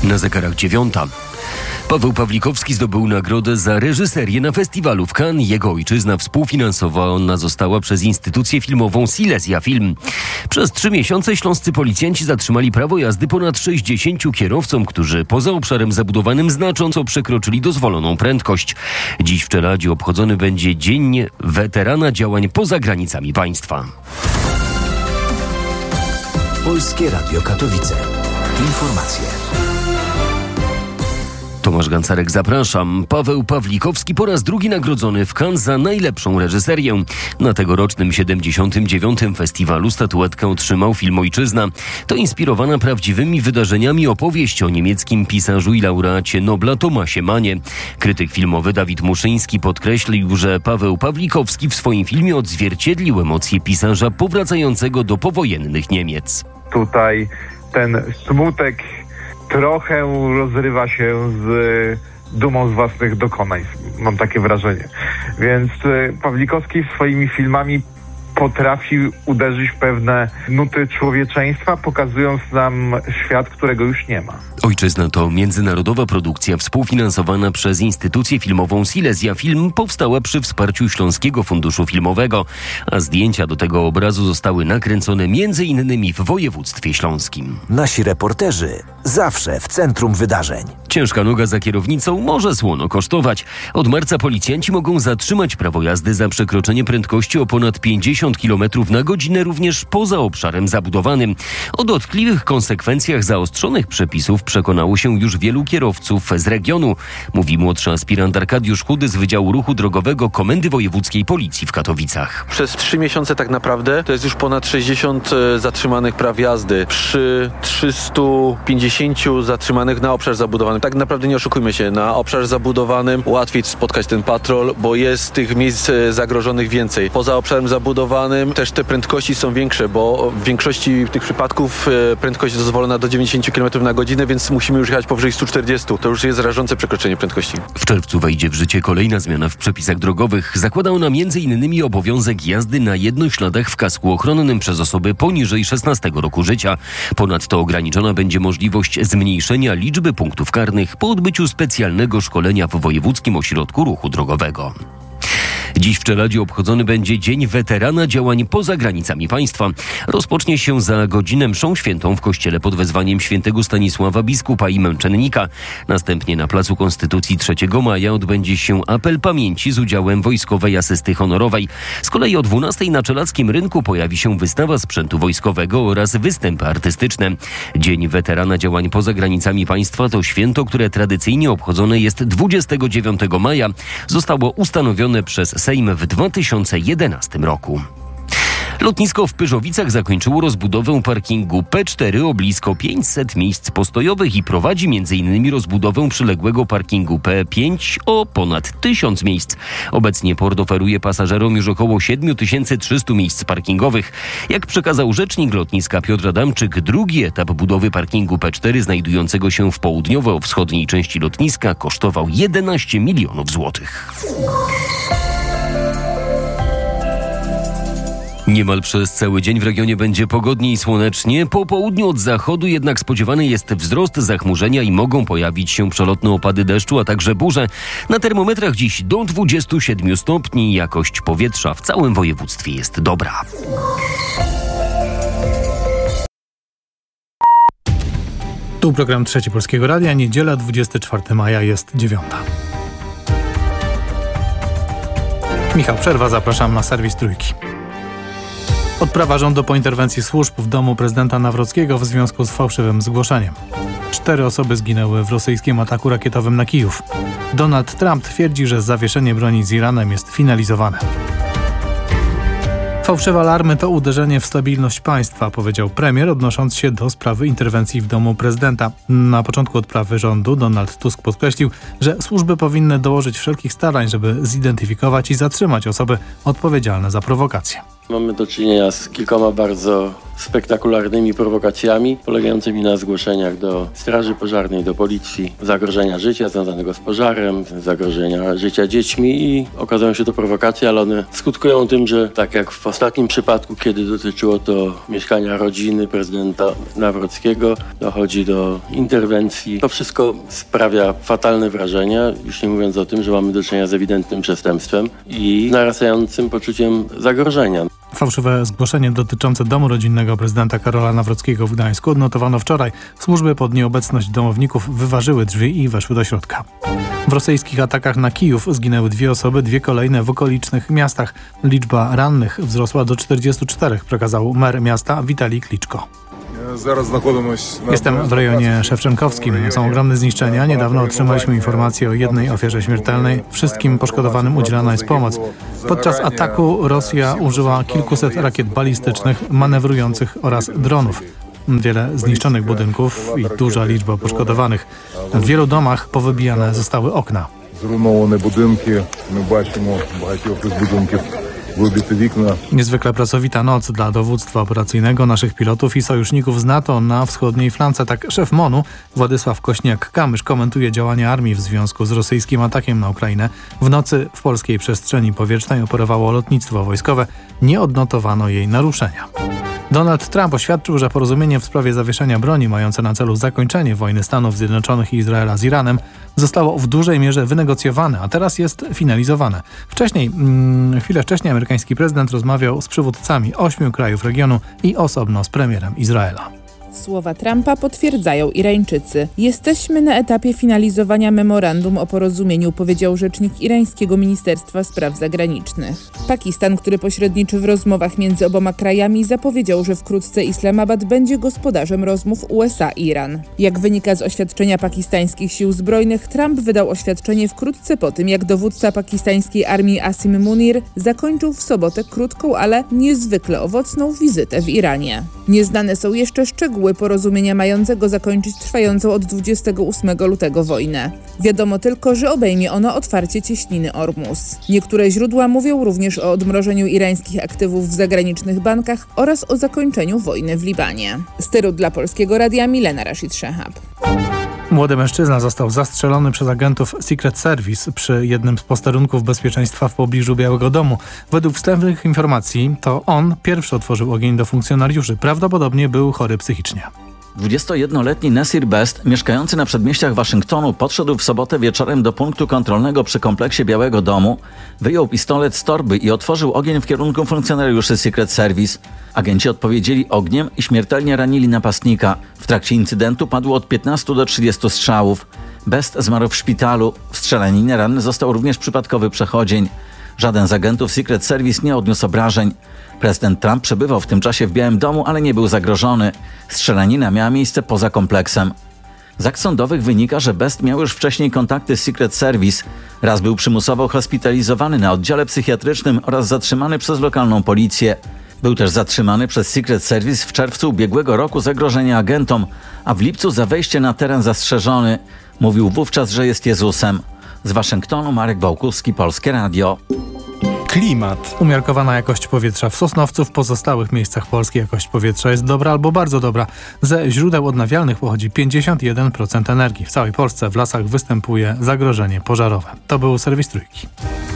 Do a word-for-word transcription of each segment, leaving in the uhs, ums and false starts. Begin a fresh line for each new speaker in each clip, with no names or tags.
Na zegarach dziewiąta. Paweł Pawlikowski zdobył nagrodę za reżyserię na festiwalu w Cannes. Jego ojczyzna współfinansowana została przez instytucję filmową Silesia Film. Przez trzy miesiące śląscy policjanci zatrzymali prawo jazdy ponad sześćdziesięciu kierowcom, którzy poza obszarem zabudowanym znacząco przekroczyli dozwoloną prędkość. Dziś w Czeladzie obchodzony będzie Dzień Weterana Działań poza granicami państwa.
Polskie Radio Katowice. Informacje.
Tomasz Gancarek, zapraszam. Paweł Pawlikowski po raz drugi nagrodzony w Cannes za najlepszą reżyserię. Na tegorocznym siedemdziesiątym dziewiątym festiwalu statuetkę otrzymał film Ojczyzna. To inspirowana prawdziwymi wydarzeniami opowieść o niemieckim pisarzu i laureacie Nobla Thomasie Mannie. Krytyk filmowy Dawid Muszyński podkreślił, że Paweł Pawlikowski w swoim filmie odzwierciedlił emocje pisarza powracającego do powojennych Niemiec.
Tutaj ten smutek trochę rozrywa się z dumą z własnych dokonań, mam takie wrażenie. Więc Pawlikowski swoimi filmami potrafi uderzyć w pewne nuty człowieczeństwa, pokazując nam świat, którego już nie ma.
Ojczyzna to międzynarodowa produkcja współfinansowana przez instytucję filmową Silesia Film, powstała przy wsparciu Śląskiego Funduszu Filmowego, a zdjęcia do tego obrazu zostały nakręcone między innymi w województwie śląskim.
Nasi reporterzy zawsze w centrum wydarzeń.
Ciężka noga za kierownicą może słono kosztować. Od marca policjanci mogą zatrzymać prawo jazdy za przekroczenie prędkości o ponad pięćdziesiąt kilometrów na godzinę również poza obszarem zabudowanym. O dotkliwych konsekwencjach zaostrzonych przepisów przekonało się już wielu kierowców z regionu, mówi młodszy aspirant Arkadiusz Chudy z Wydziału Ruchu Drogowego Komendy Wojewódzkiej Policji w Katowicach.
Przez trzy miesiące tak naprawdę to jest już ponad sześćdziesiąt zatrzymanych praw jazdy przy trzystu pięćdziesięciu zatrzymanych na obszar zabudowany. Tak naprawdę nie oszukujmy się, na obszarze zabudowanym łatwiej spotkać ten patrol, bo jest tych miejsc zagrożonych więcej. Poza obszarem zabudowanym też te prędkości są większe, bo w większości tych przypadków prędkość jest dozwolona do dziewięćdziesiąt kilometrów na godzinę, więc musimy już jechać powyżej stu czterdziestu. To już jest rażące przekroczenie prędkości.
W czerwcu wejdzie w życie kolejna zmiana w przepisach drogowych. Zakłada ona między innymi obowiązek jazdy na jednośladach w kasku ochronnym przez osoby poniżej szesnastego roku życia. Ponadto ograniczona będzie możliwość zmniejszenia liczby punktów karnych po odbyciu specjalnego szkolenia w Wojewódzkim Ośrodku Ruchu Drogowego. Dziś w Czeladzie obchodzony będzie Dzień Weterana Działań poza granicami państwa. Rozpocznie się za godzinę mszą świętą w kościele pod wezwaniem świętego Stanisława biskupa i męczennika. Następnie na Placu Konstytucji trzeciego maja odbędzie się apel pamięci z udziałem Wojskowej Asysty Honorowej. Z kolei o dwunastej na Czelackim Rynku pojawi się wystawa sprzętu wojskowego oraz występy artystyczne. Dzień Weterana Działań poza granicami państwa to święto, które tradycyjnie obchodzone jest dwudziestego dziewiątego maja. Zostało ustanowione przez Sejm w dwa tysiące jedenastym roku. Lotnisko w Pyrzowicach zakończyło rozbudowę parkingu P cztery o blisko pięćset miejsc postojowych i prowadzi między innymi rozbudowę przyległego parkingu P pięć o ponad tysiąc miejsc. Obecnie port oferuje pasażerom już około siedem tysięcy trzysta miejsc parkingowych. Jak przekazał rzecznik lotniska Piotr Adamczyk, drugi etap budowy parkingu P cztery znajdującego się w południowo-wschodniej części lotniska kosztował jedenaście milionów złotych. Niemal przez cały dzień w regionie będzie pogodnie i słonecznie. Po południu od zachodu jednak spodziewany jest wzrost zachmurzenia i mogą pojawić się przelotne opady deszczu, a także burze. Na termometrach dziś do dwudziestu siedmiu stopni. Jakość powietrza w całym województwie jest dobra.
Tu program Trzeci Polskiego Radia. Niedziela dwudziestego czwartego maja jest dziewiąta. Michał Przerwa, zapraszam na serwis Trójki. Odprawa rządu po interwencji służb w domu prezydenta Nawrockiego w związku z fałszywym zgłoszeniem. Cztery osoby zginęły w rosyjskim ataku rakietowym na Kijów. Donald Trump twierdzi, że zawieszenie broni z Iranem jest finalizowane. Fałszywe alarmy to uderzenie w stabilność państwa, powiedział premier, odnosząc się do sprawy interwencji w domu prezydenta. Na początku odprawy rządu Donald Tusk podkreślił, że służby powinny dołożyć wszelkich starań, żeby zidentyfikować i zatrzymać osoby odpowiedzialne za prowokacje.
Mamy do czynienia z kilkoma bardzo spektakularnymi prowokacjami polegającymi na zgłoszeniach do straży pożarnej, do policji, zagrożenia życia związanego z pożarem, zagrożenia życia dziećmi i okazują się to prowokacje, ale one skutkują tym, że tak jak w ostatnim przypadku, kiedy dotyczyło to mieszkania rodziny prezydenta Nawrockiego, dochodzi do interwencji. To wszystko sprawia fatalne wrażenie, już nie mówiąc o tym, że mamy do czynienia z ewidentnym przestępstwem i narastającym poczuciem zagrożenia.
Fałszywe zgłoszenie dotyczące domu rodzinnego prezydenta Karola Nawrockiego w Gdańsku odnotowano wczoraj. Służby pod nieobecność domowników wyważyły drzwi i weszły do środka. W rosyjskich atakach na Kijów zginęły dwie osoby, dwie kolejne w okolicznych miastach. Liczba rannych wzrosła do czterdziestu czterech, przekazał mer miasta Witalij Kliczko. Jestem w rejonie szewczenkowskim. Są ogromne zniszczenia. Niedawno otrzymaliśmy informację o jednej ofierze śmiertelnej. Wszystkim poszkodowanym udzielana jest pomoc. Podczas ataku Rosja użyła kilkuset rakiet balistycznych, manewrujących oraz dronów. Wiele zniszczonych budynków i duża liczba poszkodowanych. W wielu domach powybijane zostały okna.
Zrujnowane budynki. My baczymy багатьох budynków.
Niezwykle pracowita noc dla dowództwa operacyjnego naszych pilotów i sojuszników z NATO na wschodniej flance. Tak szef MON-u Władysław Kośniak-Kamysz komentuje działania armii w związku z rosyjskim atakiem na Ukrainę. W nocy w polskiej przestrzeni powietrznej operowało lotnictwo wojskowe. Nie odnotowano jej naruszenia. Donald Trump oświadczył, że porozumienie w sprawie zawieszenia broni mające na celu zakończenie wojny Stanów Zjednoczonych i Izraela z Iranem zostało w dużej mierze wynegocjowane, a teraz jest finalizowane. Wcześniej, mm, chwilę wcześniej amerykański prezydent rozmawiał z przywódcami ośmiu krajów regionu i osobno z premierem Izraela.
Słowa Trumpa potwierdzają Irańczycy. Jesteśmy na etapie finalizowania memorandum o porozumieniu, powiedział rzecznik irańskiego Ministerstwa Spraw Zagranicznych. Pakistan, który pośredniczy w rozmowach między oboma krajami, zapowiedział, że wkrótce Islamabad będzie gospodarzem rozmów U S A i Iran. Jak wynika z oświadczenia pakistańskich sił zbrojnych, Trump wydał oświadczenie wkrótce po tym, jak dowódca pakistańskiej armii Asim Munir zakończył w sobotę krótką, ale niezwykle owocną wizytę w Iranie. Nieznane są jeszcze szczegóły porozumienia mającego zakończyć trwającą od dwudziestego ósmego lutego wojnę. Wiadomo tylko, że obejmie ono otwarcie cieśniny Ormus. Niektóre źródła mówią również o odmrożeniu irańskich aktywów w zagranicznych bankach oraz o zakończeniu wojny w Libanie. Z Tyru dla Polskiego Radia Milena Rashid Shehab.
Młody mężczyzna został zastrzelony przez agentów Secret Service przy jednym z posterunków bezpieczeństwa w pobliżu Białego Domu. Według wstępnych informacji to on pierwszy otworzył ogień do funkcjonariuszy. Prawdopodobnie był chory psychicznie.
dwudziestojednoletni Nasir Best, mieszkający na przedmieściach Waszyngtonu, podszedł w sobotę wieczorem do punktu kontrolnego przy kompleksie Białego Domu, wyjął pistolet z torby i otworzył ogień w kierunku funkcjonariuszy Secret Service. Agenci odpowiedzieli ogniem i śmiertelnie ranili napastnika. W trakcie incydentu padło od piętnastu do trzydziestu strzałów. Best zmarł w szpitalu. W strzelaninie ranny został również przypadkowy przechodzień. Żaden z agentów Secret Service nie odniósł obrażeń. Prezydent Trump przebywał w tym czasie w Białym Domu, ale nie był zagrożony. Strzelanina miała miejsce poza kompleksem. Z akt sądowych wynika, że Best miał już wcześniej kontakty z Secret Service. Raz był przymusowo hospitalizowany na oddziale psychiatrycznym oraz zatrzymany przez lokalną policję. Był też zatrzymany przez Secret Service w czerwcu ubiegłego roku za grożenie agentom, a w lipcu za wejście na teren zastrzeżony. Mówił wówczas, że jest Jezusem. Z Waszyngtonu Marek Bałkuski, Polskie Radio.
Klimat. Umiarkowana jakość powietrza w Sosnowcu. W pozostałych miejscach Polski jakość powietrza jest dobra albo bardzo dobra. Ze źródeł odnawialnych pochodzi pięćdziesiąt jeden procent energii. W całej Polsce w lasach występuje zagrożenie pożarowe. To był serwis Trójki.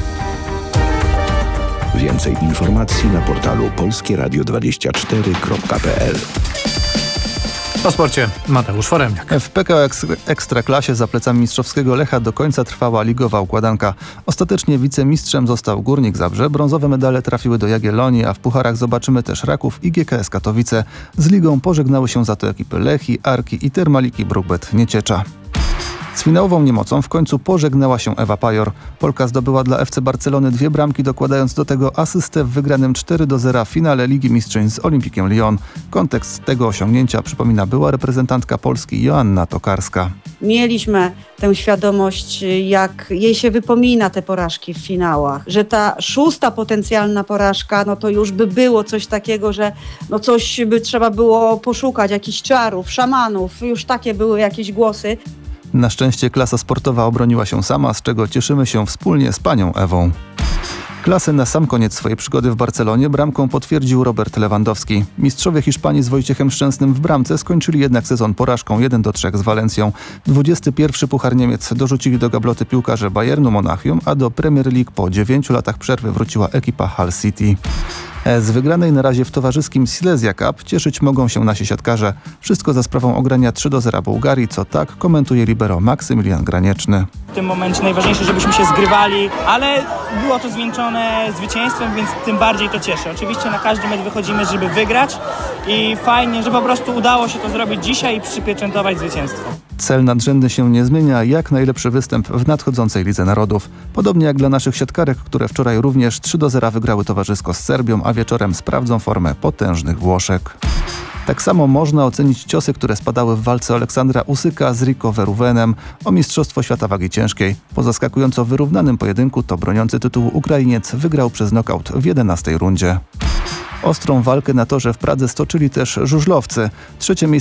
Więcej informacji na portalu polskie radio dwadzieścia cztery kropka p l.
O sporcie Mateusz Foremniak.
W P K O Ekstraklasie za plecami mistrzowskiego Lecha do końca trwała ligowa układanka. Ostatecznie wicemistrzem został Górnik Zabrze. Brązowe medale trafiły do Jagiellonii, a w pucharach zobaczymy też Raków i G K S Katowice. Z ligą pożegnały się za to ekipy Lechi, Arki i Termaliki Brukbet Nieciecza. Z finałową niemocą w końcu pożegnała się Ewa Pajor. Polka zdobyła dla F C Barcelony dwie bramki, dokładając do tego asystę w wygranym cztery do zera finale Ligi Mistrzyń z Olimpikiem Lyon. Kontekst tego osiągnięcia przypomina była reprezentantka Polski Joanna Tokarska.
Mieliśmy tę świadomość, jak jej się wypomina te porażki w finałach, że ta szósta potencjalna porażka, no to już by było coś takiego, że no coś by trzeba było poszukać, jakichś czarów, szamanów, już takie były jakieś głosy.
Na szczęście klasa sportowa obroniła się sama, z czego cieszymy się wspólnie z panią Ewą. Klasę na sam koniec swojej przygody w Barcelonie bramką potwierdził Robert Lewandowski. Mistrzowie Hiszpanii z Wojciechem Szczęsnym w bramce skończyli jednak sezon porażką jeden do trzech z Walencją. dwudziesty pierwszy Puchar Niemiec dorzucili do gabloty piłkarze Bayernu Monachium, a do Premier League po dziewięciu latach przerwy wróciła ekipa Hull City. Z wygranej na razie w towarzyskim Silesia Cup cieszyć mogą się nasi siatkarze. Wszystko za sprawą ogrania trzy do zera Bułgarii, co tak komentuje libero Maksymilian Granieczny.
W tym momencie najważniejsze, żebyśmy się zgrywali, ale było to zwieńczone zwycięstwem, więc tym bardziej to cieszy. Oczywiście na każdy mecz wychodzimy, żeby wygrać i fajnie, że po prostu udało się to zrobić dzisiaj i przypieczętować zwycięstwo.
Cel nadrzędny się nie zmienia, jak najlepszy występ w nadchodzącej Lidze Narodów. Podobnie jak dla naszych siatkarek, które wczoraj również trzy do zera wygrały towarzysko z Serbią, a wieczorem sprawdzą formę potężnych Włoszek. Tak samo można ocenić ciosy, które spadały w walce Aleksandra Usyka z Rico Verhoevenem o Mistrzostwo Świata Wagi Ciężkiej. Po zaskakująco wyrównanym pojedynku to broniący tytułu Ukrainiec wygrał przez nokaut w jedenastej rundzie. Ostrą walkę na torze w Pradze stoczyli też żużlowcy. Trzecie miejsce